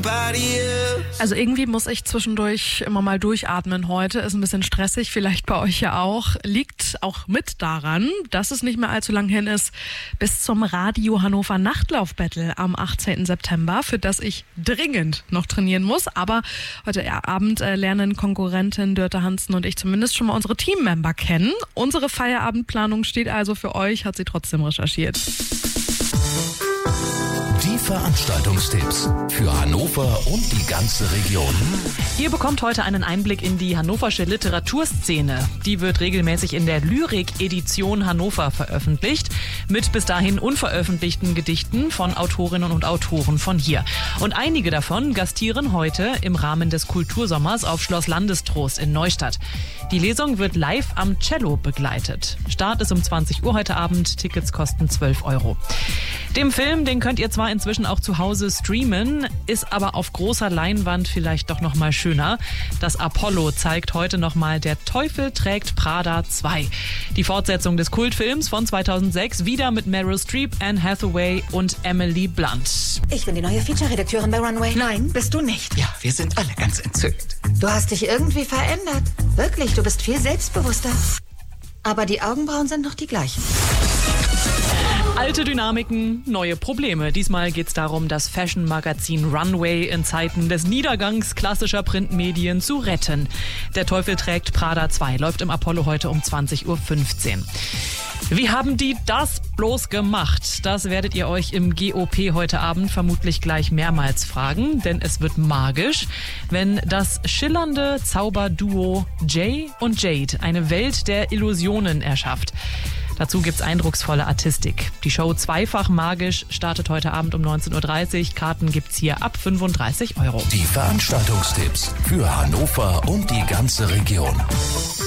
Also irgendwie muss ich zwischendurch immer mal durchatmen heute. Ist ein bisschen stressig, vielleicht bei euch ja auch. Liegt auch mit daran, dass es nicht mehr allzu lang hin ist bis zum Radio Hannover Nachtlauf-Battle am 18. September, für das ich dringend noch trainieren muss. Aber heute Abend lernen Konkurrentin Dörte Hansen und ich zumindest schon mal unsere Teammember kennen. Unsere Feierabendplanung steht also für euch, hat sie trotzdem recherchiert. Die Veranstaltungstipps für Hannover und die ganze Region. Ihr bekommt heute einen Einblick in die hannoversche Literaturszene. Die wird regelmäßig in der Lyrik-Edition Hannover veröffentlicht, mit bis dahin unveröffentlichten Gedichten von Autorinnen und Autoren von hier. Und einige davon gastieren heute im Rahmen des Kultursommers auf Schloss Landestrost in Neustadt. Die Lesung wird live am Cello begleitet. Start ist um 20 Uhr heute Abend, Tickets kosten 12 €. Den Film, den könnt ihr zwar inzwischen auch zu Hause streamen, ist aber auf großer Leinwand vielleicht doch noch mal schöner. Das Apollo zeigt heute noch mal Der Teufel trägt Prada 2. Die Fortsetzung des Kultfilms von 2006, wieder mit Meryl Streep, Anne Hathaway und Emily Blunt. Ich bin die neue Feature-Redakteurin bei Runway. Nein, bist du nicht. Ja, wir sind alle ganz entzückt. Du hast dich irgendwie verändert. Wirklich, du bist viel selbstbewusster. Aber die Augenbrauen sind noch die gleichen. Alte Dynamiken, neue Probleme. Diesmal geht es darum, das Fashion-Magazin Runway in Zeiten des Niedergangs klassischer Printmedien zu retten. Der Teufel trägt Prada 2 läuft im Apollo heute um 20:15 Uhr. Wie haben die das bloß gemacht? Das werdet ihr euch im GOP heute Abend vermutlich gleich mehrmals fragen, denn es wird magisch, wenn das schillernde Zauberduo Jay und Jade eine Welt der Illusionen erschafft. Dazu gibt's eindrucksvolle Artistik. Die Show Zweifach magisch startet heute Abend um 19:30 Uhr. Karten gibt's hier ab 35 €. Die Veranstaltungstipps für Hannover und die ganze Region.